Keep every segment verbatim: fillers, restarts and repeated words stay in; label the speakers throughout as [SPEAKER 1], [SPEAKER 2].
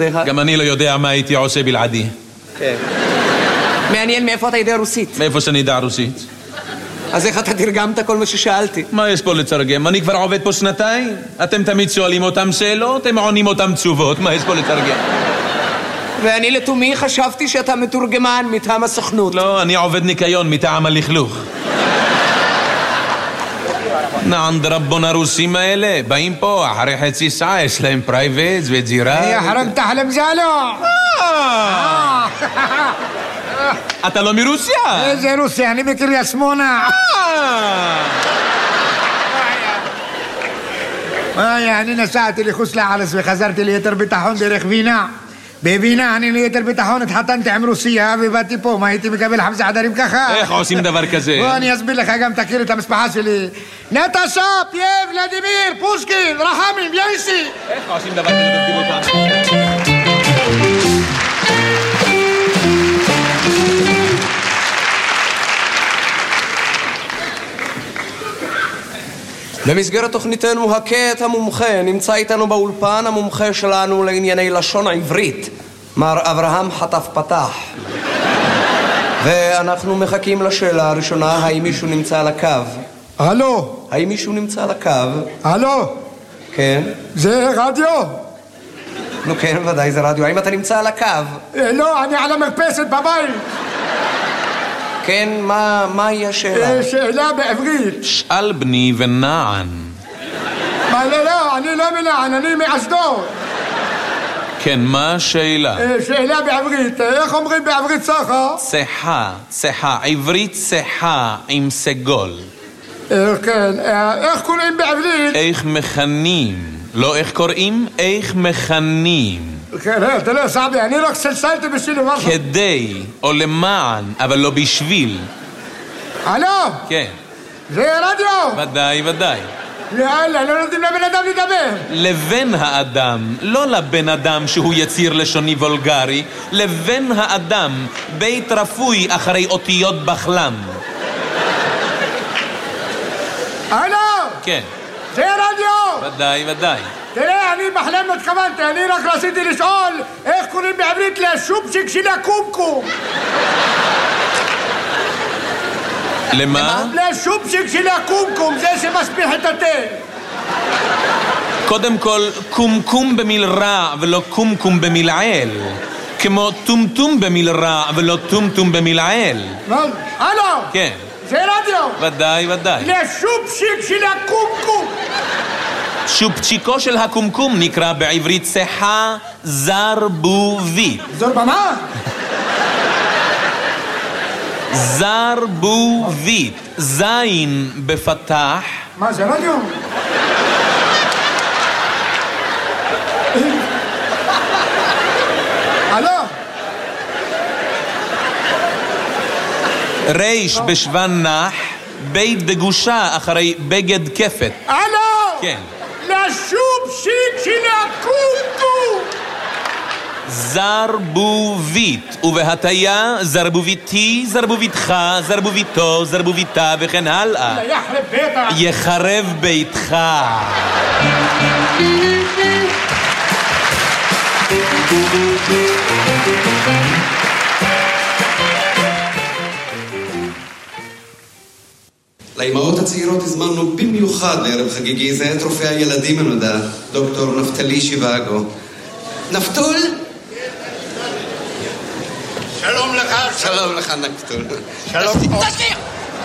[SPEAKER 1] סליחה?
[SPEAKER 2] גם אני לא יודע מה הייתי עושה בלעדי.
[SPEAKER 1] כן. מעניין מאיפה אתה יודע רוסית?
[SPEAKER 2] מאיפה שאני יודע רוסית?
[SPEAKER 1] אז איך אתה תרגמת כל מה ששאלתי?
[SPEAKER 2] מה יש פה לתרגם? אני כבר עובד פה שנתיים. אתם תמיד שואלים אותם שאלות, הם עונים אותם תשובות. מה יש פה לתרגם?
[SPEAKER 1] ואני לתומי חשבתי שאתה מתורגמן מטעם הסוכנות.
[SPEAKER 2] לא, אני עובד ניקיון מטעם הלכלוך. נען דרבון הרוסים האלה, באים פה אחרי חצי שעה, יש להם פרייבט וג'ירה.
[SPEAKER 3] יא חרמת חלם זלו.
[SPEAKER 2] אתה לא מרוסיה?
[SPEAKER 3] איזה רוסיה? אני בקריית שמונה. אני נסעתי לחוץ לארץ וחזרתי ליתר ביטחון דרך וינה. בווינה אני ליתר ביטחון התחתנתי עם רוסיה ובאתי פה. מה הייתי מקבל חמסה חדרים ככה?
[SPEAKER 2] איך עושים דבר כזה?
[SPEAKER 3] בוא אני אסביר לך, גם תכיר את המשפחה שלי. נטשה, פייב, ולדימיר, פושקין, רחמים, יאיסי.
[SPEAKER 2] איך עושים דבר כזה? תסביר אותם.
[SPEAKER 1] במסגרת תוכניתנו הכה את המומחה, נמצא איתנו באולפן המומחה שלנו לענייני לשון עברית, מר אברהם חטף פתח. ואנחנו מחכים לשאלה הראשונה, האם מישהו נמצא על הקו?
[SPEAKER 3] הלו?
[SPEAKER 1] האם מישהו נמצא על הקו?
[SPEAKER 3] הלו?
[SPEAKER 1] כן.
[SPEAKER 3] זה רדיו?
[SPEAKER 1] נו כן, ודאי זה רדיו. האם אתה נמצא על הקו?
[SPEAKER 3] לא, אני על המרפסת בבית.
[SPEAKER 1] כן, מה, מהי השאלה?
[SPEAKER 3] שאלה בעברית.
[SPEAKER 2] שאל בני ונען.
[SPEAKER 3] מה, לא, לא, אני לא מנען, אני מאשדוד.
[SPEAKER 2] כן, מה השאלה?
[SPEAKER 3] שאלה בעברית, איך אומרים בעברית סחה?
[SPEAKER 2] צחה, צחה, עברית צחה עם סגול.
[SPEAKER 3] כן, איך קוראים בעברית?
[SPEAKER 2] איך מכנים, לא איך קוראים, איך מכנים.
[SPEAKER 3] כן, אתה לא סעבי, אני רק סלסלתי בשביל משהו.
[SPEAKER 2] כדי, או למען, אבל לא בשביל.
[SPEAKER 3] הלו?
[SPEAKER 2] כן.
[SPEAKER 3] זה רדיו?
[SPEAKER 2] ודאי, ודאי.
[SPEAKER 3] יאללה, לא נותנים לבן אדם לדבר.
[SPEAKER 2] לבן האדם, לא לבן אדם שהוא יציר לשוני וולגרי, לבן האדם, בית רפוי אחרי אותיות בחלם.
[SPEAKER 3] הלו?
[SPEAKER 2] כן.
[SPEAKER 3] זה רדיו?
[SPEAKER 2] ודאי, ודאי.
[SPEAKER 3] תראה, אני בחלם לא התכוונתי, אני רק רציתי לשאול איך קוראים בעברית לשופשיק של הקומקום.
[SPEAKER 2] למה?
[SPEAKER 3] לשופשיק של הקומקום, זה שמשפיח את התה.
[SPEAKER 2] קודם כל, קומקום במיל רע ולא קומקום במיל עיל. כמו טומטום במיל רע ולא טומטום במיל עיל.
[SPEAKER 3] הלו?
[SPEAKER 2] כן.
[SPEAKER 3] זה רדיו?
[SPEAKER 2] ודאי, ודאי.
[SPEAKER 3] לשופשיק של הקומקום.
[SPEAKER 2] שופצ'יקו של הקומקום נקרא בעברית צחה זרבובית.
[SPEAKER 3] זרבמה?
[SPEAKER 2] זרבובית. זין בפתח.
[SPEAKER 3] מה זה רדיו? הלו?
[SPEAKER 2] ריש בשוון נח, בית דגושה אחרי בגד כפת.
[SPEAKER 3] הלו?
[SPEAKER 2] כן.
[SPEAKER 3] לשופשיק של הקומקום.
[SPEAKER 2] זרבובית, ובהטיה זרבוביתי, זרבוביתך, זרבוביתו, זרבוביתה וכן הלאה.
[SPEAKER 3] יחרב ביתך.
[SPEAKER 2] יחרב ביתך.
[SPEAKER 4] לאימהות הצעירות הזמנו במיוחד לערב חגיגי זה את רופא הילדים הנודע, דוקטור נפתלי שיבאגו. נפתול?
[SPEAKER 5] שלום לך.
[SPEAKER 4] שלום לך נפתול.
[SPEAKER 5] שלום.
[SPEAKER 4] תשקיע!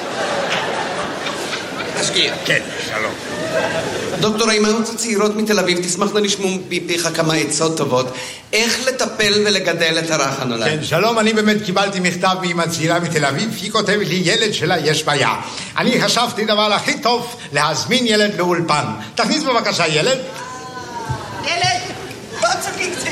[SPEAKER 4] תשקיע.
[SPEAKER 5] כן, שלום.
[SPEAKER 4] דוקטור, האימהות הצעירות מתל אביב תשמחנה לשמוע מפיך כמה עצות טובות איך לטפל ולגדל את הרך הנולד.
[SPEAKER 5] כן, שלום, אני באמת קיבלתי מכתב מאמא צעירה מתל אביב, היא כותבת לי ילד שלה יש בעיה. אני חשבתי דבר הכי טוב להזמין ילד לאולפן. תכניס בבקשה ילד.
[SPEAKER 4] ילד, בוא תסכים קצת.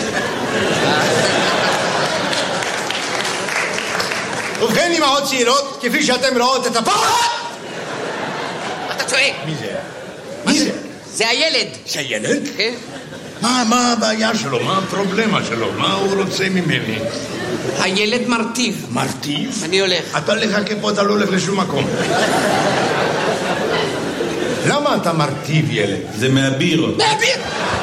[SPEAKER 5] ובכן, אמהות צעירות, כפי שאתם רואות את הפחד.
[SPEAKER 4] אתה צועק.
[SPEAKER 5] מי זה?
[SPEAKER 4] מי זה? זה הילד.
[SPEAKER 5] זה ילד?
[SPEAKER 4] כן.
[SPEAKER 5] מה, מה הבעיה שלו? מה הפרובלמה שלו? מה הוא רוצה ממני?
[SPEAKER 4] הילד מרטיב.
[SPEAKER 5] מרטיב?
[SPEAKER 4] אני הולך.
[SPEAKER 5] אתה לחכה פה, אתה לא הולך לשום מקום. למה אתה מרטיב ילד?
[SPEAKER 2] זה מהבירות.
[SPEAKER 4] מהביר!